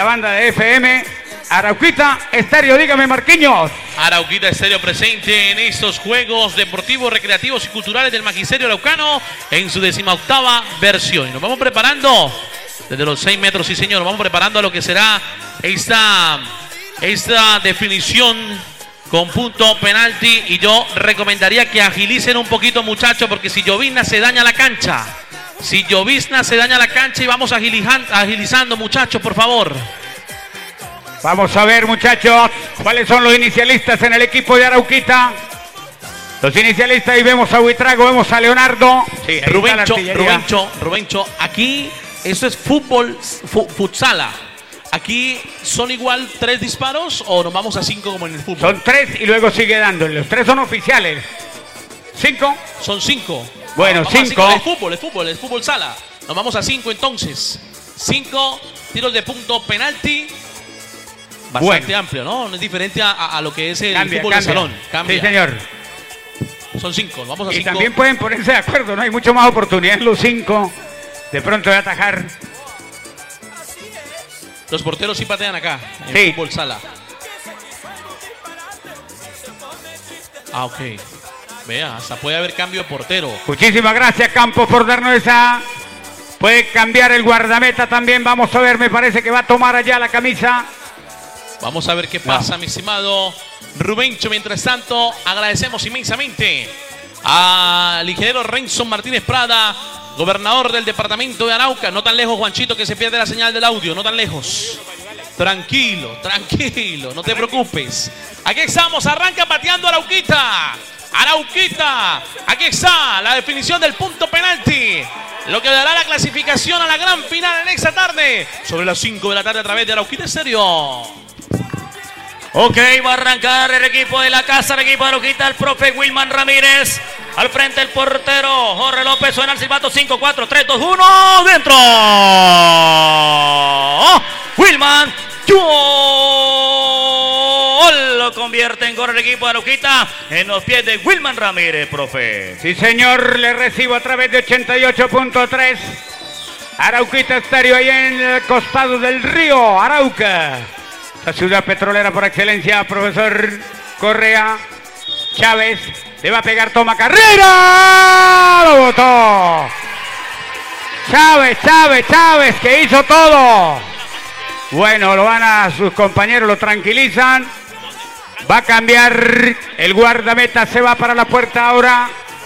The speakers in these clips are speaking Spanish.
La banda de FM, Arauquita Estéreo, dígame Marquiños. Arauquita Estéreo presente en estos Juegos Deportivos, Recreativos y Culturales del Magisterio Araucano en su 18ª versión. Y nos vamos preparando desde los 6 metros, sí señor, nos vamos preparando a lo que será esta definición con punto penalti. Y yo recomendaría que agilicen un poquito, muchachos, porque si llovizna se daña la cancha. Si llovizna se daña la cancha y vamos agilizando, muchachos, por favor. Vamos a ver, muchachos, cuáles son los inicialistas en el equipo de Arauquita. Los inicialistas, ahí vemos a Buitrago, vemos a Leonardo. Sí, Rubencho, aquí esto es fútbol, futsala. Aquí son igual 3 disparos o nos vamos a 5 como en el fútbol. Son 3 y luego sigue dándole. Los 3 son oficiales. 5. Son 5. Bueno, 5. Es fútbol sala. Nos vamos a 5 entonces. 5 tiros de punto penalti. Bastante amplio, ¿no? No es diferente a lo que es el fútbol de salón. Cambia. Sí, señor. Son 5, vamos a 5. Y también pueden ponerse de acuerdo, ¿no? Hay mucho más oportunidad en los 5. De pronto de atajar. Los porteros sí patean acá, en sí. Fútbol sala. Ah, ok. Vea, hasta puede haber cambio de portero. Muchísimas gracias, Campos, por darnos esa. Puede cambiar el guardameta también. Vamos a ver, me parece que va a tomar allá la camisa. Vamos a ver qué pasa, mi estimado Rubencho. Mientras tanto, agradecemos inmensamente al ingeniero Renzo Martínez Prada, gobernador del departamento de Arauca. No tan lejos, Juanchito, que se pierde la señal del audio. No tan lejos. Tranquilo, no te preocupes. Aquí estamos, arranca pateando Arauquita. Arauquita, aquí está la definición del punto penalti. Lo que dará la clasificación a la gran final en esta tarde. Sobre las 5 de la tarde a través de Arauquita Estéreo. Ok, va a arrancar el equipo de la casa, el equipo de Arauquita, el profe Wilman Ramírez. Al frente el portero Jorge López, suena el silbato, 5, 4, 3, 2, 1, dentro. Wilman, lo convierte en gol el equipo de Arauquita en los pies de Wilman Ramírez, profe. Sí, señor, le recibo a través de 88.3. Arauquita Estéreo, ahí en el costado del río Arauca. La ciudad petrolera por excelencia, profesor Correa. Chávez, le va a pegar, toma carrera. Lo botó. Chávez, que hizo todo. Bueno, lo van a sus compañeros, lo tranquilizan. Va a cambiar el guardameta, se va para la puerta ahora.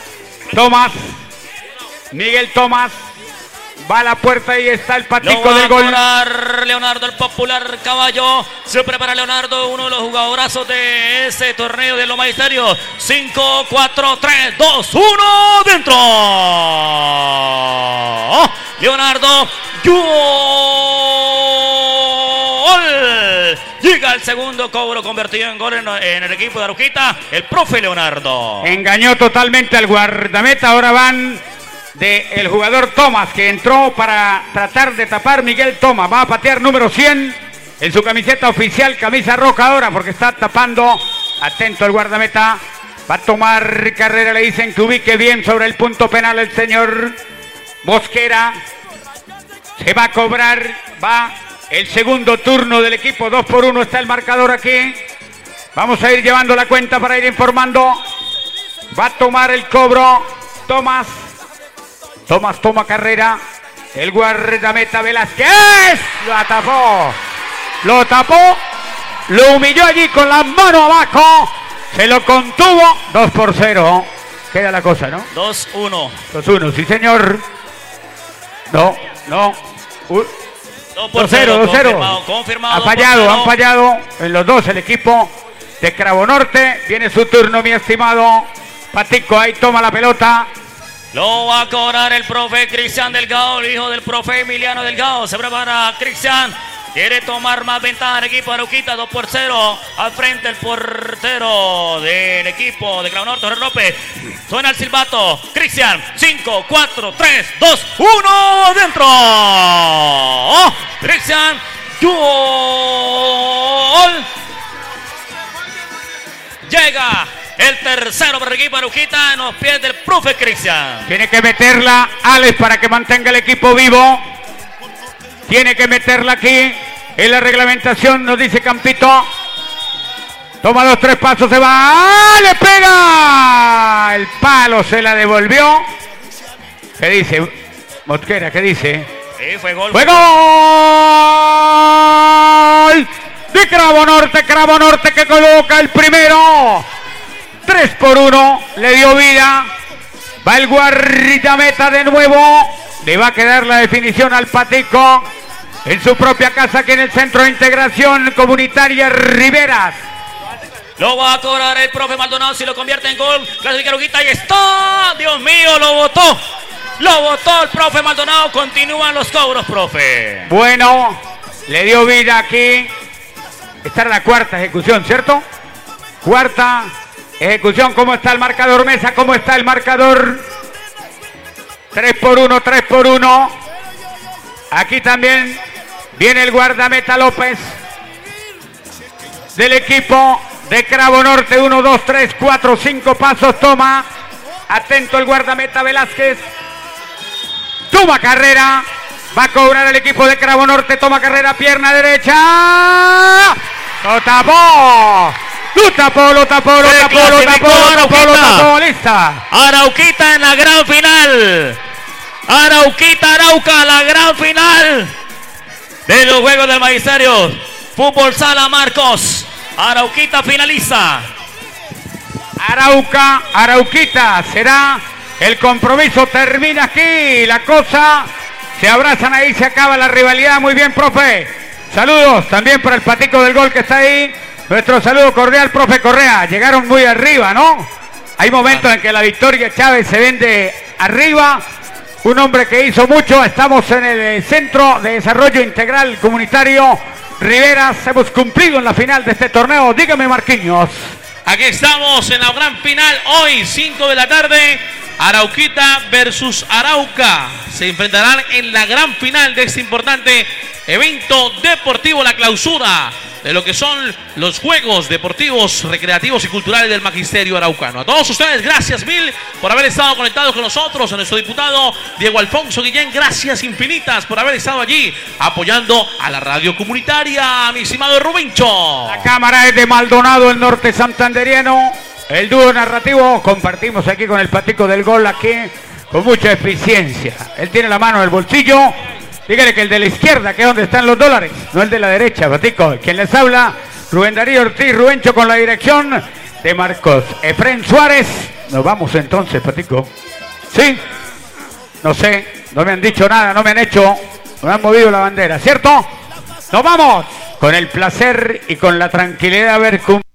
Miguel Tomás. Va a la puerta y está el patico del gol. Leonardo, el popular caballo. Se prepara Leonardo, uno de los jugadorazos de ese torneo de los magisterios. 5, 4, 3, 2, 1, dentro. Leonardo, gol. Llega el segundo cobro convertido en gol en el equipo de Arauquita. El profe Leonardo. Engañó totalmente al guardameta. Ahora van del jugador Tomás, que entró para tratar de tapar. Miguel Tomás va a patear número 100 en su camiseta oficial, camisa roja ahora, porque está tapando. Atento el guardameta, va a tomar carrera, le dicen que ubique bien sobre el punto penal el señor Mosquera. Se va a cobrar, va el segundo turno del equipo, 2-1 está el marcador aquí. Vamos a ir llevando la cuenta para ir informando. Va a tomar el cobro Tomás toma carrera. El guardameta Velázquez lo tapó, lo humilló allí con la mano abajo, se lo contuvo. 2-0 queda la cosa, ¿no? 2-1, sí señor. No 2-0 confirmado. Han fallado en los dos el equipo de Cravo Norte. Viene su turno, mi estimado Patico, ahí toma la pelota. Lo va a cobrar el profe Cristian Delgado, el hijo del profe Emiliano Delgado. Se prepara Cristian. Quiere tomar más ventaja el equipo de Arauquita, 2-0. Al frente el portero del equipo de Cravo Norte, Jorge López. Suena el silbato. Cristian, 5, 4, 3, 2, 1, dentro. Cristian, gol. Llega el tercero para el equipo de Arauquita en los pies del profe Cristian. Tiene que meterla Alex para que mantenga el equipo vivo. Tiene que meterla aquí. En la reglamentación nos dice Campito. Toma 2, 3 pasos, se va. ¡Ah! ¡Le pega! El palo se la devolvió. ¿Qué dice? Mosquera, ¿qué dice? Sí, fue gol. ¡Fue gol! De Cravo Norte que coloca el primero. 3-1, le dio vida. Va el guardameta de nuevo. Le va a quedar la definición al Patico. En su propia casa, aquí en el Centro de Integración Comunitaria Riveras. Lo va a cobrar el profe Maldonado si lo convierte en gol. Clasifica Aruquita, ahí está. Dios mío, lo votó. Lo votó el profe Maldonado. Continúan los cobros, profe. Bueno, le dio vida aquí. Esta era la cuarta ejecución, ¿cierto? Cuarta ejecución. ¿Cómo está el marcador, Mesa? ¿Cómo está el marcador? 3-1. Aquí también viene el guardameta López del equipo de Cravo Norte. 1, 2, 3, 4, 5 pasos. Toma. Atento el guardameta Velázquez. Toma carrera. Va a cobrar el equipo de Cravo Norte. Toma carrera. Pierna derecha. Lo tapó. Lo tapó. Lista. Arauquita en la gran final. Arauca, la gran final de los Juegos del Magisterio. Fútbol Sala Marcos. Arauquita finaliza. Arauquita será el compromiso. Termina aquí la cosa. Se abrazan ahí, se acaba la rivalidad. Muy bien, profe. Saludos también para el Patico del Gol que está ahí. Nuestro saludo cordial, profe Correa. Llegaron muy arriba, ¿no? Hay momentos en que la Victoria Chávez se vende arriba. Un hombre que hizo mucho. Estamos en el Centro de Desarrollo Integral Comunitario Riveras. Hemos cumplido en la final de este torneo. Dígame, Marquinhos. Aquí estamos en la gran final. Hoy, 5 de la tarde. Arauquita versus Arauca. Se enfrentarán en la gran final de este importante evento deportivo, la clausura de lo que son los Juegos Deportivos, Recreativos y Culturales del Magisterio Araucano. A todos ustedes, gracias mil por haber estado conectados con nosotros. A nuestro diputado Diego Alfonso Guillén, gracias infinitas por haber estado allí apoyando a la radio comunitaria, mi estimado Rubencho. La cámara es de Maldonado, el norte santanderiano. El dúo narrativo compartimos aquí con el Patico del Gol, aquí con mucha eficiencia. Él tiene la mano en el bolsillo. Dígale que el de la izquierda, que es donde están los dólares, no el de la derecha, Patico. Quien les habla, Rubén Darío Ortiz Rubencho, con la dirección de Marcos Efrén Suárez. Nos vamos entonces, Patico. ¿Sí? No sé, no me han dicho nada, no me han movido la bandera, ¿cierto? Nos vamos con el placer y con la tranquilidad de haber cumplido.